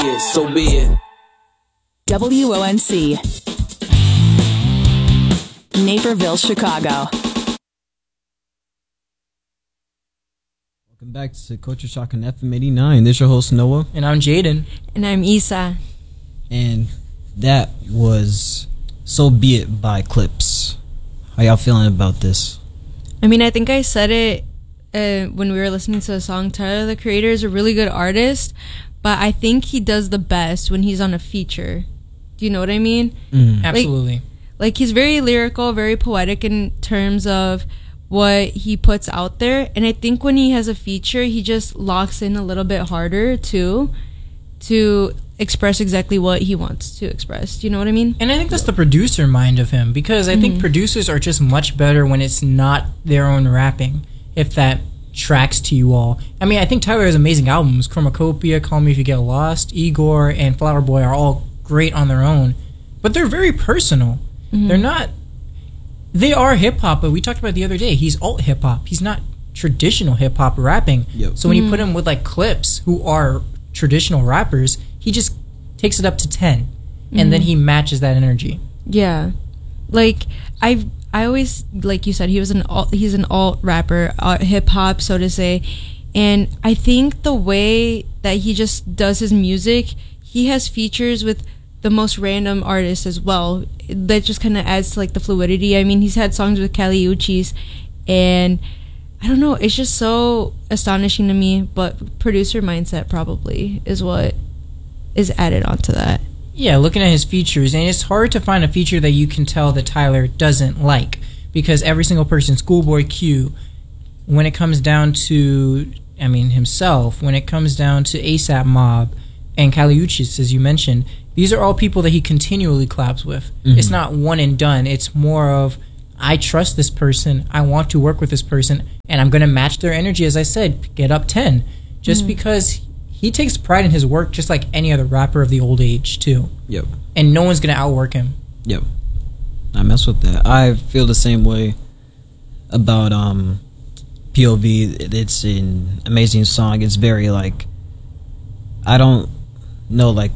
Yeah, so be it. WONC, Naperville, Chicago. Welcome back to Culture Shock on FM 89. This is your host, Noah. And I'm Jaden. And I'm Isa. And that was So Be It by Clips. How y'all feeling about this? I mean, I think I said it when we were listening to the song. Tyler, the Creator, is a really good artist, but I think he does the best when he's on a feature. Do you know what I mean? Absolutely. Like he's very lyrical, very poetic in terms of what he puts out there. And I think when he has a feature, he just locks in a little bit harder too to express exactly what he wants to express. Do you know what I mean? And I think that's the producer mind of him, because I think producers are just much better when it's not their own rapping, if that tracks to you all. I mean, I think Tyler has amazing albums. Chromacopia, Call Me If You Get Lost, Igor, and Flower Boy are all great on their own, but they're very personal. They're not... They are hip-hop, but we talked about it the other day. He's alt hip-hop. He's not traditional hip-hop rapping. Yep. So when you put him with like Clips, who are traditional rappers, he just takes it up to 10, and then he matches that energy. Yeah. Like, I always, like you said, he's an alt rapper, hip-hop, so to say. And I think the way that he just does his music, he has features with the most random artists as well. That just kind of adds to like the fluidity. I mean, he's had songs with Kali Uchis, and I don't know, it's just so astonishing to me. But producer mindset probably is what is added onto that. Yeah, looking at his features, and it's hard to find a feature that you can tell that Tyler doesn't like, because every single person, Schoolboy Q, when it comes down to, I mean, himself, when it comes down to ASAP Mob and Kali Uchis, as you mentioned, these are all people that he continually collabs with. It's not one and done. It's more of, I trust this person, I want to work with this person, and I'm going to match their energy, as I said, get up 10. Just because he takes pride in his work just like any other rapper of the old age, too. Yep. And no one's going to outwork him. Yep. I mess with that. I feel the same way about POV. It's an amazing song. It's very like, I don't know like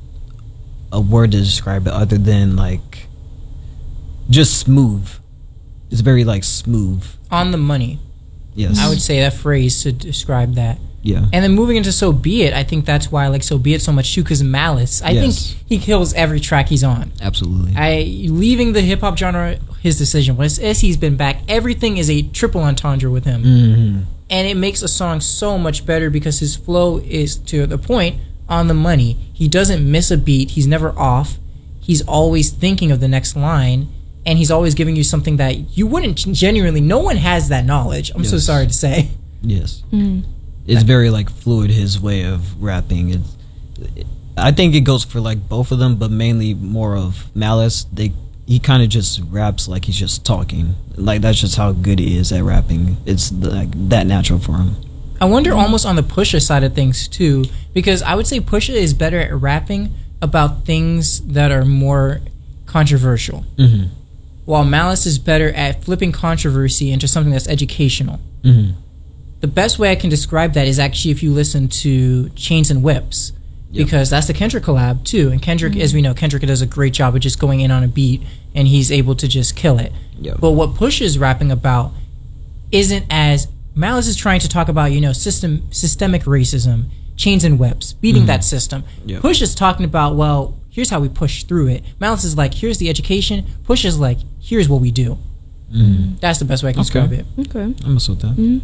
a word to describe it other than like just smooth. It's very like smooth. On the money. Yes. I would say that phrase to describe that. Yeah. And then moving into So Be It, I think that's why I like So Be It so much too, because Malice, I think he kills every track he's on. Absolutely. Leaving the hip hop genre, his decision. When he's been back, everything is a triple entendre with him. And it makes a song so much better because his flow is, to the point, on the money. He doesn't miss a beat. He's never off. He's always thinking of the next line, and he's always giving you something that you wouldn't genuinely... No one has that knowledge. I'm so sorry to say. Yes. It's very like fluid, his way of rapping. I think it goes for like both of them, but mainly more of Malice. He kind of just raps like he's just talking. Like that's just how good he is at rapping. It's like that natural for him. I wonder almost on the Pusha side of things too, because I would say Pusha is better at rapping about things that are more controversial, while Malice is better at flipping controversy into something that's educational. The best way I can describe that is actually if you listen to Chains and Whips, because that's the Kendrick collab too. And Kendrick, as we know, Kendrick does a great job of just going in on a beat, and he's able to just kill it. But what Pusha is rapping about isn't as... Malice is trying to talk about, you know, systemic racism, chains and whips, beating that system. Push is talking about, well, here's how we push through it. Malice is like, here's the education. Push is like, here's what we do. That's the best way I can describe it. Okay. I'm also with that.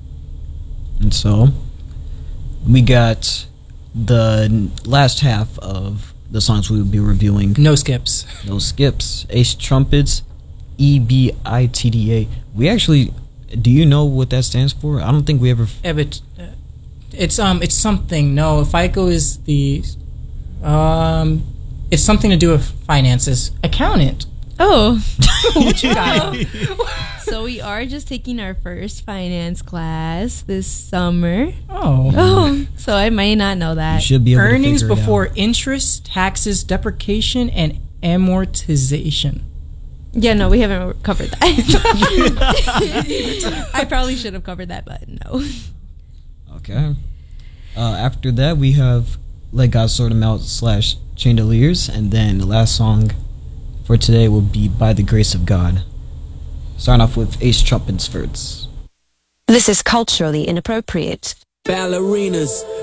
And so, we got the last half of the songs we will be reviewing. No skips. No skips. Ace Trumpets, EBITDA. We actually... Do you know what that stands for? I don't think we ever... It's something. No, FICO is the... it's something to do with finances. Accountant. Oh. What you got? So we are just taking our first finance class this summer. Oh. So I might not know that. You should be able Earnings to figure before it out. interest, taxes, depreciation, and amortization. Yeah, no, we haven't covered that. I probably should have covered that, but no. Okay. After that, we have Let God Sort 'Em Out / Chandeliers. And then the last song for today will be By the Grace of God. Starting off with Ace Trumpets first. This is culturally inappropriate. Ballerinas